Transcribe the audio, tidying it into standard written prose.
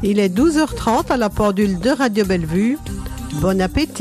Il est 12h30 à la pendule de Radio Bellevue. Bon appétit.